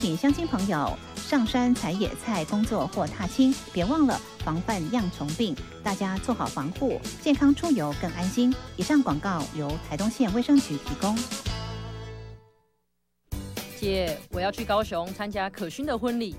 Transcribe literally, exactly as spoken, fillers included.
请乡亲朋友上山采野菜、工作或踏青，别忘了防范恙虫病。大家做好防护，健康出游更安心。以上广告由台东县卫生局提供。 姐，我要去高雄参加可勋的婚礼，